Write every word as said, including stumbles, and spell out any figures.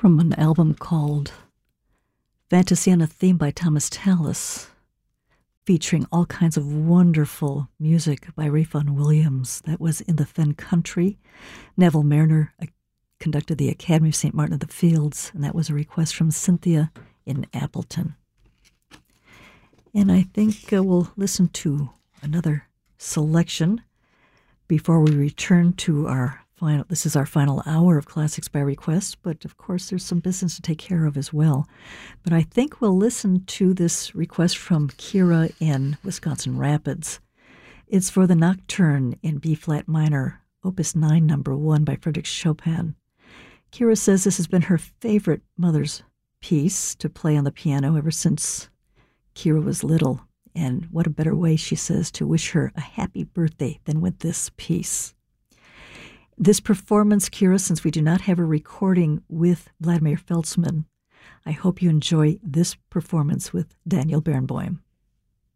from an album called Fantasy on a Theme by Thomas Tallis, featuring all kinds of wonderful music by Ray Vaughan Williams. That was In the Fen Country. Neville Mariner uh, conducted the Academy of Saint Martin of the Fields, and that was a request from Cynthia in Appleton. And I think uh, we'll listen to another selection before we return to our final. This is our final hour of Classics by Request, but of course there's some business to take care of as well. But I think we'll listen to this request from Kira in Wisconsin Rapids. It's for the Nocturne in B-flat minor, Opus nine, number one by Frédéric Chopin. Kira says this has been her favorite mother's piece to play on the piano ever since Kira was little. And what a better way, she says, to wish her a happy birthday than with this piece. This performance, Kira, since we do not have a recording with Vladimir Feltzman, I hope you enjoy this performance with Daniel Barenboim.